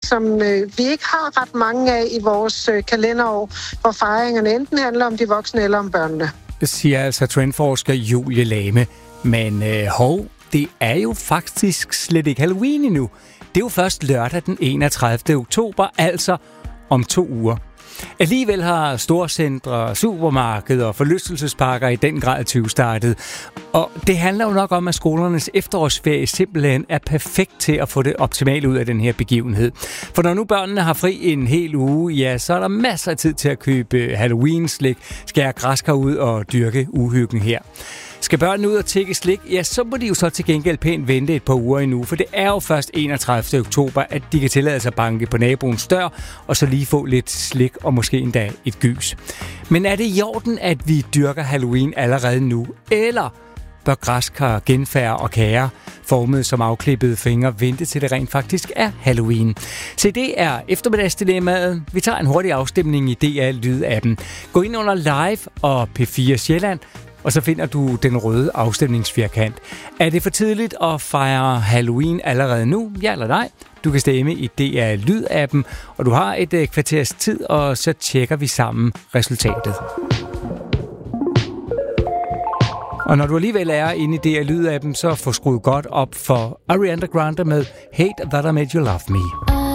som vi ikke har ret mange af i vores kalenderår, hvor fejringerne enten handler om de voksne eller om børnene. Det siger altså trendforsker Julie Lame. Men det er jo faktisk slet ikke Halloween endnu. Det er jo først lørdag den 31. oktober, altså om 2 uger. Alligevel har storcentre, supermarkeder og forlystelsesparker i den grad tyvstartet. Og det handler jo nok om, at skolernes efterårsferie simpelthen er perfekt til at få det optimale ud af den her begivenhed. For når nu børnene har fri en hel uge, ja, så er der masser af tid til at købe Halloween-slik, skære græskar ud og dyrke uhyggen her. Skal børnene ud og tække slik, ja, så må de jo så til gengæld pænt vente et par uger endnu, for det er jo først 31. oktober, at de kan tillade sig at banke på naboens dør, og så lige få lidt slik og måske endda et gys. Men er det i orden, at vi dyrker Halloween allerede nu, eller bør græskar, genfærd og kager, formet som afklippede fingre, vente til det rent faktisk er Halloween? Se, det er eftermiddagsdilemmaet. Vi tager en hurtig afstemning i DR Lyd-appen. Gå ind under Live og P4 Sjælland, og så finder du den røde afstemningsfirkant. Er det for tidligt at fejre Halloween allerede nu? Ja eller nej? Du kan stemme i DR Lyd-appen, og du har et kvarters tid, og så tjekker vi sammen resultatet. Og når du alligevel er inde i DR Lyd-appen, så få skruet godt op for Ariana Grande med Hate That I Made You Love Me.